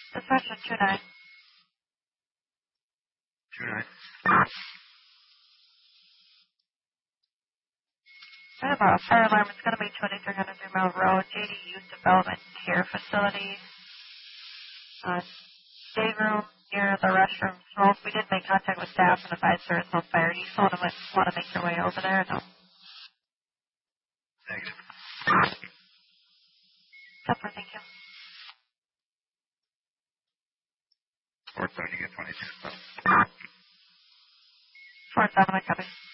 Dispatch is 2-9. 2-9. I have a fire alarm. It's going to be 2300 Mill Road, JD Youth Development Care Facility. Day room near the restroom smoke. We did make contact with staff and advised there is no fire. Do you still want to make your way over there? No. Thanks. Super, thank you. 470 get 22. 4-7, I copy.